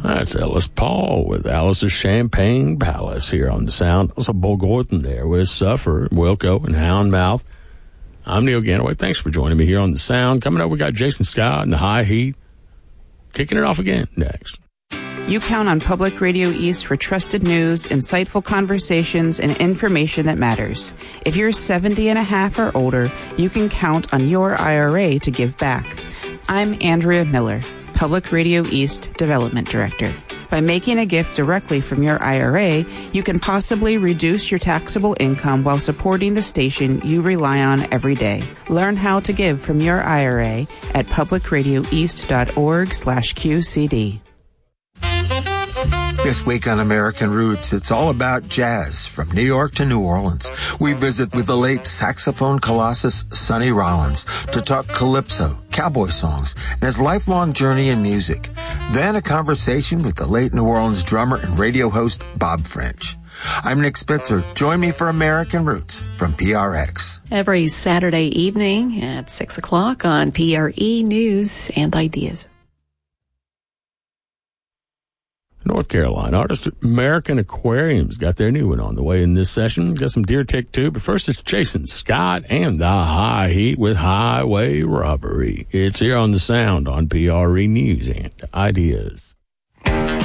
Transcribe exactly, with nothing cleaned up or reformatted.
That's Ellis Paul with Alice's Champagne Palace here on the Sound. Also, Bo Gordon there with Suffer, Wilco, and Houndmouth. I'm Neil Ganaway. Thanks for joining me here on the Sound. Coming up, we got Jason Scott and the High Heat. Kicking it off again next. You count on Public Radio East for trusted news, insightful conversations, and information that matters. If you're seventy and a half or older, you can count on your I R A to give back. I'm Andrea Miller, Public Radio East Development Director. By making a gift directly from your I R A, you can possibly reduce your taxable income while supporting the station you rely on every day. Learn how to give from your I R A at publicradioeast.org slash QCD. This week on American Roots, it's all about jazz from New York to New Orleans. We visit with the late saxophone colossus Sonny Rollins to talk calypso, cowboy songs, and his lifelong journey in music. Then a conversation with the late New Orleans drummer and radio host Bob French. I'm Nick Spitzer. Join me for American Roots from P R X. Every Saturday evening at six o'clock on P R E News and Ideas. North Carolina artist American Aquariums got their new one on the way in this session. Got some Deer Tick too, but first it's Jason Scott and the High Heat with Highway Robbery. It's here on the Sound on P R E News and Ideas.